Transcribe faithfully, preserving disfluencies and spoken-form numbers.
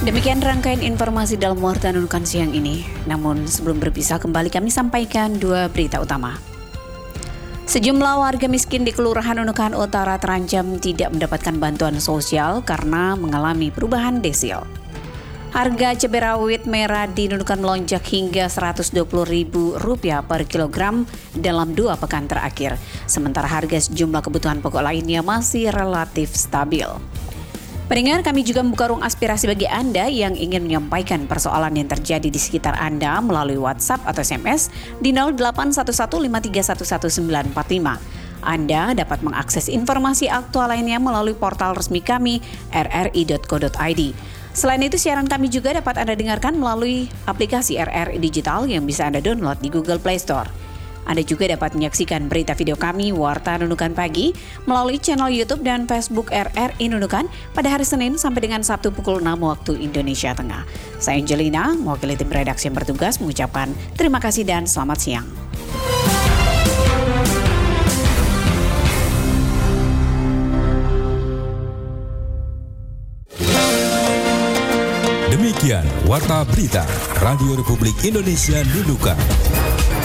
Demikian rangkaian informasi dalam Warta Nunukan siang ini. Namun sebelum berpisah kembali kami sampaikan dua berita utama. Sejumlah warga miskin di Kelurahan Nunukan Utara terancam tidak mendapatkan bantuan sosial karena mengalami perubahan desil. Harga cabai rawit merah di Nunukan melonjak hingga seratus dua puluh ribu rupiah per kilogram dalam dua pekan terakhir. Sementara harga sejumlah kebutuhan pokok lainnya masih relatif stabil. Pendengar, kami juga membuka ruang aspirasi bagi Anda yang ingin menyampaikan persoalan yang terjadi di sekitar Anda melalui WhatsApp atau S M S di nol delapan satu satu lima tiga satu satu sembilan empat lima. Anda dapat mengakses informasi aktual lainnya melalui portal resmi kami r r i dot co dot i d. Selain itu, siaran kami juga dapat Anda dengarkan melalui aplikasi R R I Digital yang bisa Anda download di Google Play Store. Anda juga dapat menyaksikan berita video kami Warta Nunukan Pagi melalui channel YouTube dan Facebook R R I Nunukan pada hari Senin sampai dengan Sabtu pukul enam waktu Indonesia Tengah. Saya Angelina, mewakili tim redaksi yang bertugas mengucapkan terima kasih dan selamat siang. Demikian Warta Berita Radio Republik Indonesia Nunukan.